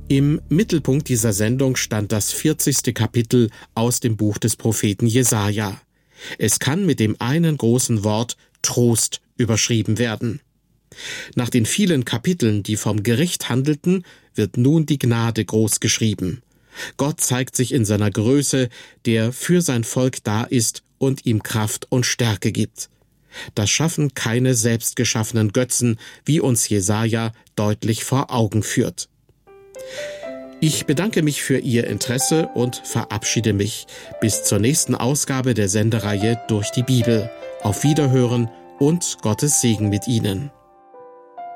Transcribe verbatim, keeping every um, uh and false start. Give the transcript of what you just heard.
Im Mittelpunkt dieser Sendung stand das vierzigste Kapitel aus dem Buch des Propheten Jesaja. Es kann mit dem einen großen Wort Trost überschrieben werden. Nach den vielen Kapiteln, die vom Gericht handelten, wird nun die Gnade groß geschrieben. Gott zeigt sich in seiner Größe, der für sein Volk da ist und ihm Kraft und Stärke gibt. Das schaffen keine selbstgeschaffenen Götzen, wie uns Jesaja deutlich vor Augen führt. Ich bedanke mich für Ihr Interesse und verabschiede mich. Bis zur nächsten Ausgabe der Sendereihe Durch die Bibel. Auf Wiederhören und Gottes Segen mit Ihnen.